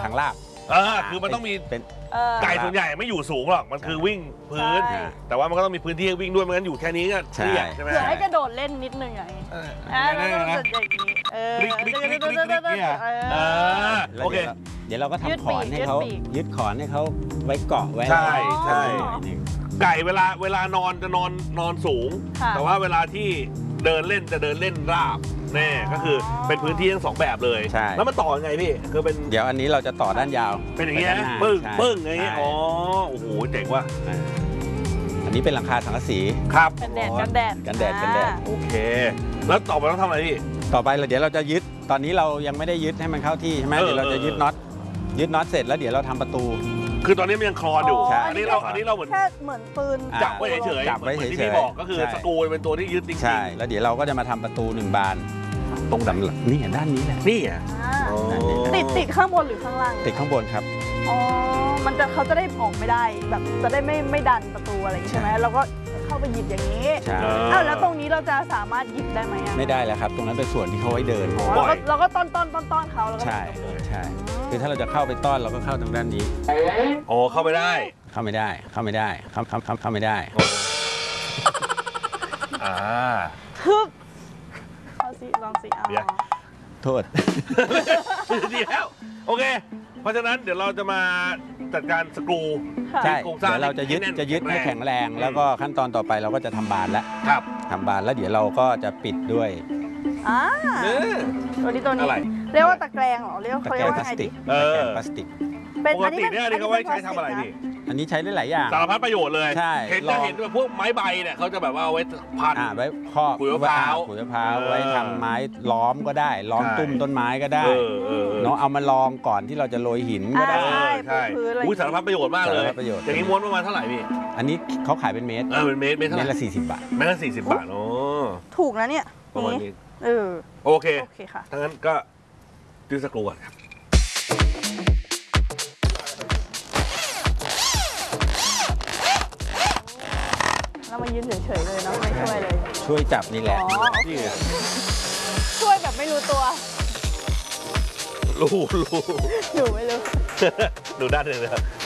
ทางลาบคือมันต้องมีเป็นไก่ส่วนใหญ่ไม่อยู่สูงหรอกมันคือวิ่งพื้นแต่ว่ามันก็ต้องมีพื้นที่ให้วิ่งด้วยไม่งั้นอยู่แค่นี้ก็เครียดใช่ไหมเผื่อให้กระโดดเล่นนิดนึงอย่างนี้แล้วก็จะอย่างนี้โอเคเดี๋ยวเราก็ทำขอนให้เขายึดขอนให้เขาไว้เกาะไว้ใช่ไก่เวลานอนจะนอนสูงแต่ว่าเวลาที่เดินเล่นจะเดินเล่นราบแน่ก็คือเป็นพื้นที่ทั้งสองแบบเลยแล้วมันต่อยังไงพี่คือเป็นเดี๋ยวอันนี้เราจะต่อด้านยาวเป็นอย่างเงี้ยปึ้งอย่างเงี้ยอ๋อโอ้โหเจ๋งว่ะอันนี้เป็นหลังคาสังกะสีครับกันแดดโอเคแล้วต่อไปต้องทำอะไรพี่ต่อไปเดี๋ยวเราจะยึดตอนนี้เรายังไม่ได้ยึดให้มันเข้าที่ใช่ไหมเดี๋ยวเราจะยึดน็อตเสร็จแล้วเดี๋ยวเราทำประตูคือตอนนี้มันยังคลอนอยู่อันนี้เราเหมือนแค่เหมือนปืนจับไว้เฉยที่พี่บอกก็คือสกรูเป็นตัวที่ยึดจริงๆใช่แล้วเดี๋ยวเราก็จะมาทำประตู1 บานตรงนี่ด้านนี้แหละนี่อ่ะติดข้างบนหรือข้างล่างติดข้างบนครับอ๋อเขาจะได้ออกไม่ได้แบบจะได้ไม่ดันประตูอะไรใช่ไหมเราก็เข้าไปหยิบอย่างนี้แล้วตรงนี้เราจะสามารถหยิบได้ไหมไม่ได้แล้วครับตรงนั้นเป็นส่วนที่เขาไว้เดินเราก็ต้อนเขาแล้วก็ใช่คือถ้าเราจะเข้าไปต้อนเราก็เข้าทางด้านนี้อ๋อเข้าไม่ได้เข้าไม่ได้เข้าไม่ได้ทึบลองสิโทษดีแล้วโอเคเพราะฉะนั้นเดี๋ยวเราจะมาจัดการสกรูใช่เดี๋ยวเราจะยึดให้แข็งแรงแล้วก็ขั้นตอนต่อไปเราก็จะทำบานแล้วทำบานแล้วเดี๋ยวเราก็จะปิดด้วยตัวนี้เรียกว่าตะแกรงเหรอเรียกว่าพลาสติกพลาสติกปกติเนี่ยเขาไว้ใช้ทำอะไรพี่อันนี้ใช้ได้หลายอย่างสารพัดประโยชน์เลยใช่เห็นด้วยพวกไม้ใบเนี่ยเขาจะแบบว่าเอาไว้พันไว้ครอบขุยมะพร้าวไว้ทำไม้ล้อมก็ได้ล้อมตุ้มต้นไม้ก็ได้เนาะเอามาลองก่อนที่เราจะโรยหินก็ได้ใช่สารพัดประโยชน์มากเลยอย่างนี้ม้วนประมาณเท่าไหร่พี่อันนี้เขาขายเป็นเมตรเป็นเมตรเท่าไหร่ละ40 บาทเมตรละ40 บาทโอ้ถูกนะเนี่ยประมาณนี้โอเคค่ะถ้างั้นก็ดื้อสกรูก่อนครับเรามายืนเฉยๆเลยเนาะไม่ช่วยเลยช่วยจับนี่แหละช่วยแบบไม่รู้ตัวรู้หนูไม่รู้หนูด้านหนึ่งเลย